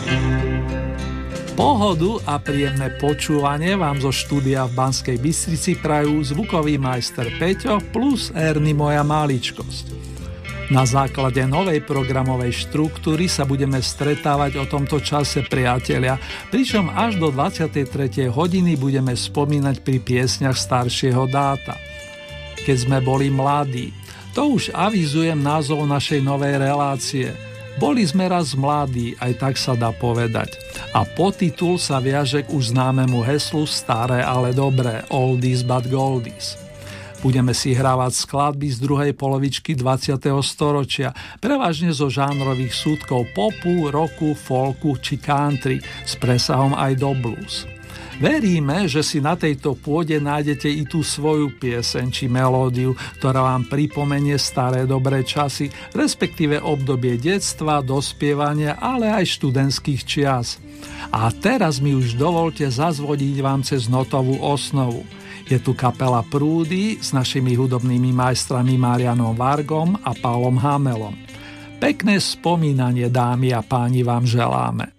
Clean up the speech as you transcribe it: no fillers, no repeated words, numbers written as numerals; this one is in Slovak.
Pohodu a príjemné počúvanie vám zo štúdia v Banskej Bystrici prajú zvukový majster Peťo plus Erny moja maličkosť. Na základe novej programovej štruktúry sa budeme stretávať o tomto čase, priatelia, pričom až do 23. hodiny budeme spomínať pri piesňach staršieho dáta. Keď sme boli mladí, to už avizujem názov našej novej relácie. Boli sme raz mladí, aj tak sa dá povedať. A podtitul sa viaže k už známemu heslu Staré, ale dobré, oldies but goldies. Budeme si hrávať skladby z druhej polovičky 20. storočia, prevažne zo žánrových súdkov popu, rocku, folku či country, s presahom aj do blues. Veríme, že si na tejto pôde nájdete i tú svoju pieseň či melódiu, ktorá vám pripomenie staré dobré časy, respektíve obdobie detstva, dospievania, ale aj študentských čias. A teraz mi už dovolte zazvodiť vám cez notovú osnovu. Je tu kapela Prúdy s našimi hudobnými majstrami Marianom Vargom a Pavlom Hamelom. Pekné spomínanie, dámy a páni, vám želáme.